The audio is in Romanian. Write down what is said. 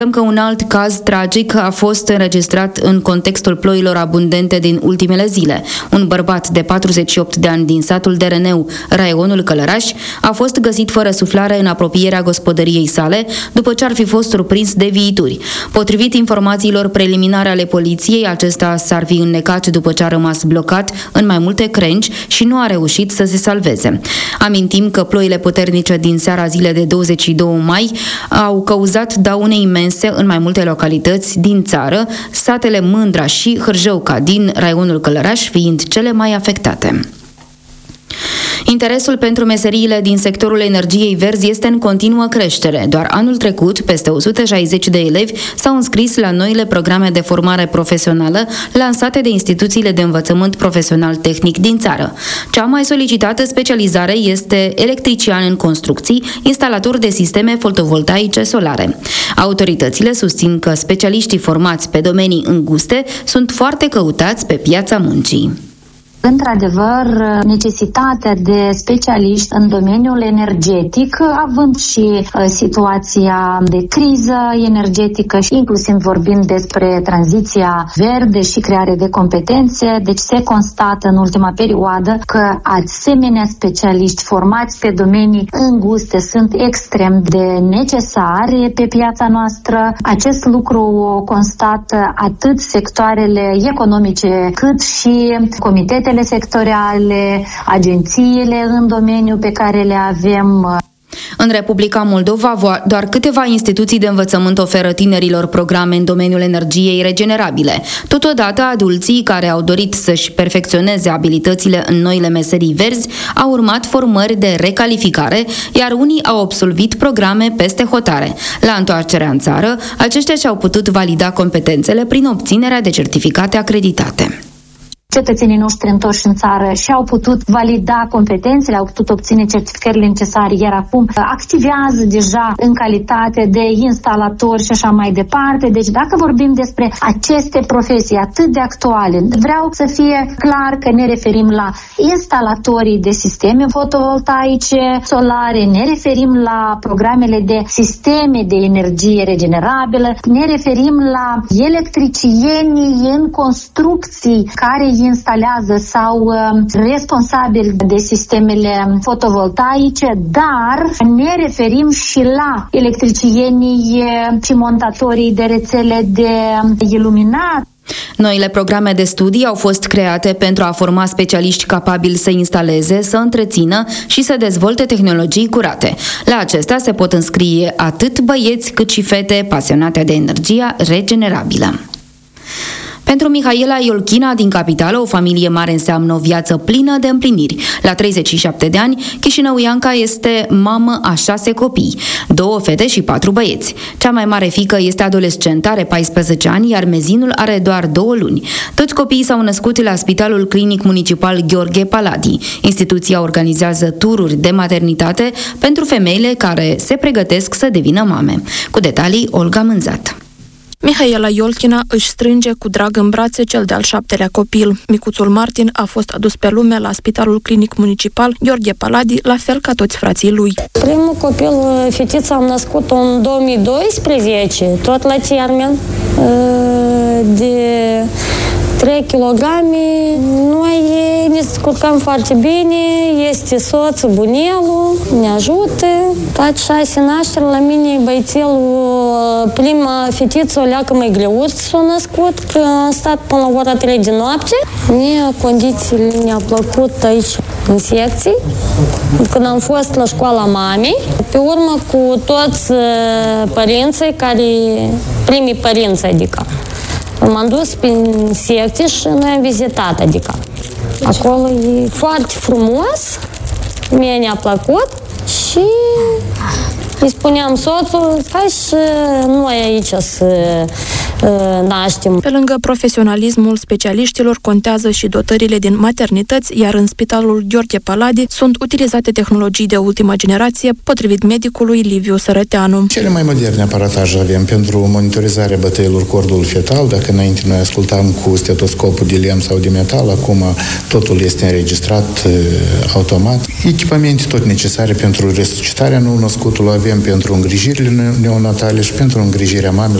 Că un alt caz tragic a fost înregistrat în contextul ploilor abundente din ultimele zile. Un bărbat de 48 de ani din satul Dereneu, raionul Călăraș, a fost găsit fără suflare în apropierea gospodăriei sale, după ce ar fi fost surprins de viituri. Potrivit informațiilor preliminare ale poliției, acesta s-ar fi înnecat după ce a rămas blocat în mai multe crengi și nu a reușit să se salveze. Amintim că ploile puternice din seara zilei de 22 mai au cauzat daune imense în mai multe localități din țară, satele Mândra și Hârjăuca din raionul Călăraș fiind cele mai afectate. Interesul pentru meseriile din sectorul energiei verzi este în continuă creștere. Doar anul trecut, peste 160 de elevi s-au înscris la noile programe de formare profesională lansate de instituțiile de învățământ profesional tehnic din țară. Cea mai solicitată specializare este electrician în construcții, instalator de sisteme fotovoltaice solare. Autoritățile susțin că specialiștii formați pe domenii înguste sunt foarte căutați pe piața muncii. Într-adevăr, necesitatea de specialiști în domeniul energetic, având și situația de criză energetică și inclusiv vorbind despre tranziția verde și creare de competențe, deci se constată în ultima perioadă că asemenea specialiști formați pe domenii înguste sunt extrem de necesari pe piața noastră. Acest lucru constată atât sectoarele economice cât și comitetele sectoriale, agențiile în domeniu pe care le avem. În Republica Moldova, doar câteva instituții de învățământ oferă tinerilor programe în domeniul energiei regenerabile. Totodată, adulții care au dorit să-și perfecționeze abilitățile în noile meserii verzi au urmat formări de recalificare, iar unii au absolvit programe peste hotare. La întoarcerea în țară, aceștia și-au putut valida competențele prin obținerea de certificate acreditate. Cetățenii noștri întorși în țară și-au putut valida competențele, au putut obține certificările necesare, iar acum activează deja în calitate de instalatori și așa mai departe. Deci dacă vorbim despre aceste profesii atât de actuale, vreau să fie clar că ne referim la instalatorii de sisteme fotovoltaice, solare, ne referim la programele de sisteme de energie regenerabilă, ne referim la electricienii în construcții care instalează sau responsabili de sistemele fotovoltaice, dar ne referim și la electricienii și montatorii de rețele de iluminat. Noile programe de studii au fost create pentru a forma specialiști capabili să instaleze, să întrețină și să dezvolte tehnologii curate. La acestea se pot înscrie atât băieți cât și fete pasionate de energia regenerabilă. Pentru Mihaela Iolchina din capitală, o familie mare înseamnă o viață plină de împliniri. La 37 de ani, chișinăuianca este mamă a 6 copii, 2 fete și 4 băieți. Cea mai mare fiică este adolescentă, are 14 ani, iar mezinul are doar 2 luni. Toți copiii s-au născut la Spitalul Clinic Municipal Gheorghe Paladi. Instituția organizează tururi de maternitate pentru femeile care se pregătesc să devină mame. Cu detalii, Olga Mânzat. Mihaela Iolchina își strânge cu drag în brațe cel de-al 7-lea copil. Micuțul Martin a fost adus pe lume la Spitalul Clinic Municipal Gheorghe Paladi, la fel ca toți frații lui. Primul copil, fetița, am născut în 2012, tot la termen, de 3 kg. Noi ne descurcăm foarte bine, este soțul, bunelul, ne ajută. Tot 6 nașteri la mine, băiețelul, prima fetiță o leacă mai greuț s-a născut, că am stat până la ora 3 de noapte. Condițiile ne-au plăcut aici, în secții, când am fost la școala mamei. Pe urmă, cu toți părinții, primii părinți, adică, m-am dus prin secții și noi am vizitat, adică. Acolo e foarte frumos, mie ne-a plăcut și îi spuneam soțul, hai și noi aici să naștem. Pe lângă profesionalismul specialiștilor, contează și dotările din maternități, iar în Spitalul Gheorghe Paladi sunt utilizate tehnologii de ultima generație, potrivit medicului Liviu Sărăteanu. Cele mai moderne aparataje avem pentru monitorizarea bătăilor cordului fetal. Dacă înainte noi ascultam cu stetoscopul de lemn sau de metal, acum totul este înregistrat automat. Echipamente tot necesare pentru resuscitarea nou-născutului avem pentru îngrijirile neonatale și pentru îngrijirea mamelor